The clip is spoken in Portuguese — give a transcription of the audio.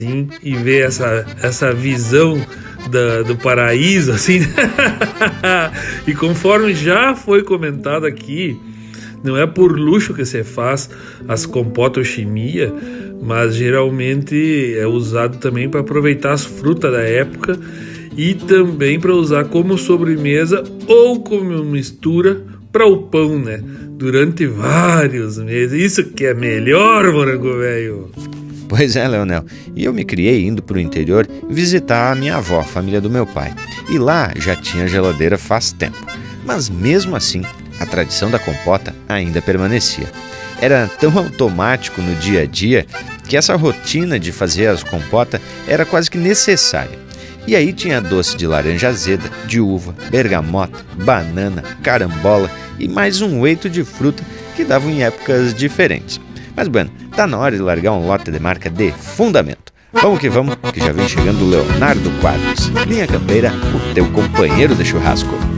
assim, e ver essa visão do paraíso, assim. E conforme já foi comentado aqui, não é por luxo que você faz as compotas ou chimia, mas geralmente é usado também para aproveitar as frutas da época e também para usar como sobremesa ou como mistura para o pão, né? Durante vários meses. Isso que é melhor, morango velho. Pois é, Leonel. E eu me criei indo para o interior visitar a minha avó, a família do meu pai. E lá já tinha geladeira faz tempo. Mas mesmo assim, a tradição da compota ainda permanecia. Era tão automático no dia a dia que essa rotina de fazer as compotas era quase que necessária. E aí tinha doce de laranja azeda, de uva, bergamota, banana, carambola e mais um eito de fruta que davam em épocas diferentes. Mas, bueno, tá na hora de largar um lote de marca de fundamento. Vamos, que já vem chegando o Leonardo Quadros. Linha Campeira, o teu companheiro de churrasco.